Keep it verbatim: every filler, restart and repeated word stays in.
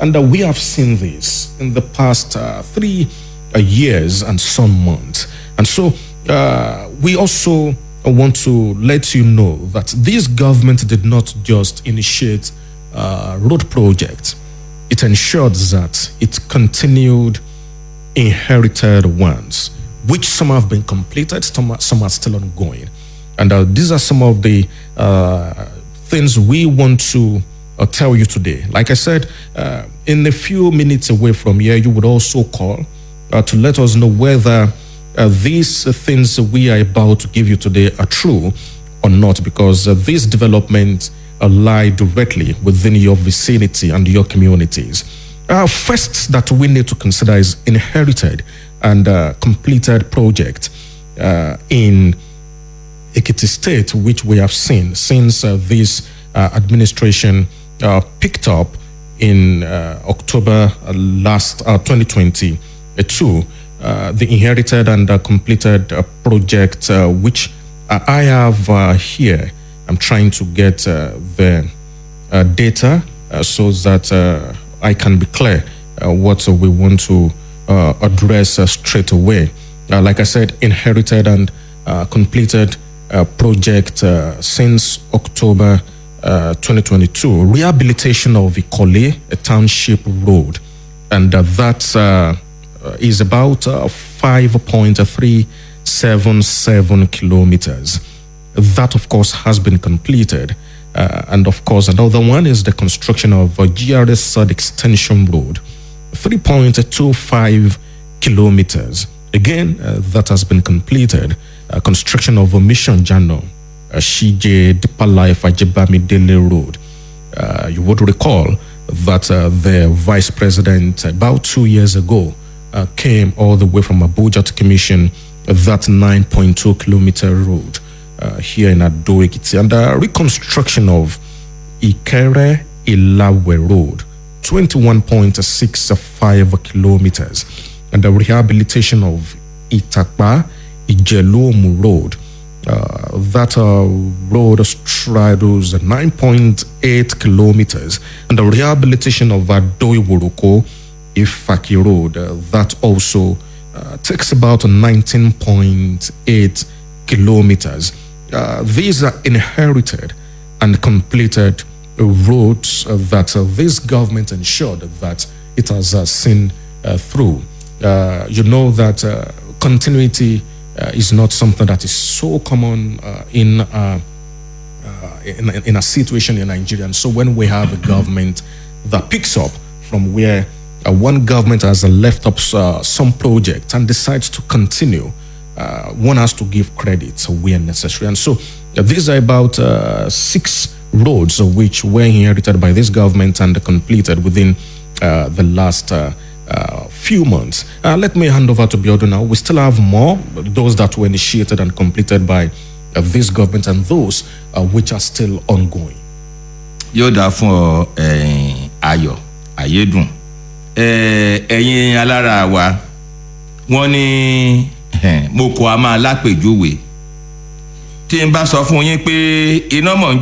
And uh, we have seen this in the past uh, three uh, years and some months. And so uh, we also want to let you know that this government did not just initiate uh, road projects. It ensured that it continued inherited ones, which some have been completed, some, some are still ongoing. And uh, these are some of the uh, things we want to uh, tell you today. Like I said, uh, in a few minutes away from here, you would also call uh, to let us know whether uh, these uh, things we are about to give you today are true or not, because uh, these developments uh, lie directly within your vicinity and your communities. Uh, first that we need to consider is inherited and uh, completed project uh, in Ekiti State, which we have seen since uh, this uh, administration uh, picked up in uh, October uh, last uh, twenty twenty-two, uh, the inherited and uh, completed uh, project, uh, which uh, I have uh, here. I'm trying to get uh, the uh, data uh, so that uh, I can be clear uh, what uh, we want to uh, address uh, straight away. Uh, like I said, inherited and uh, completed uh, project uh, since October uh, twenty twenty-two, rehabilitation of Ikole, a township road, and uh, that uh, is about uh, five point three seven seven kilometers. That, of course, has been completed. Uh, and of course, another one is the construction of uh, G R S Sud Extension Road, three point two five kilometers. Again, uh, that has been completed. Uh, construction of a Mission Jano, uh, Shije Dipalai Fajibami Dele Road. Uh, you would recall that uh, the vice president about two years ago uh, came all the way from Abuja to commission that nine point two kilometer road. Uh, here in Ado Ekiti, and the reconstruction of Ikere Ilawe Road, twenty-one point six five kilometers, and the rehabilitation of Itakpa Ijelomu Road. Uh, that uh, road straddles nine point eight kilometers, and the rehabilitation of Ado Iworoko Ifaki Road, uh, that also uh, takes about nineteen point eight kilometers. Uh, these are inherited and completed roads uh, that uh, this government ensured that it has uh, seen uh, through. Uh, you know that uh, continuity uh, is not something that is so common uh, in, uh, uh, in, in a situation in Nigeria. And so when we have a government that picks up from where uh, one government has uh, left up uh, some project and decides to continue, Uh, one has to give credit where necessary. And so uh, these are about uh, six roads uh, which were inherited by this government and completed within uh, the last uh, uh, few months. Uh, let me hand over to Biodo now. We still have more, those that were initiated and completed by uh, this government and those uh, which are still ongoing. Yoda fún Ayọ̀ Ayédùn. Ẹ̀yin alára wa wọ́n ní mo kọ a máa lápèjúwe tí n bá sọ fún yín pé iná mọ̀ ń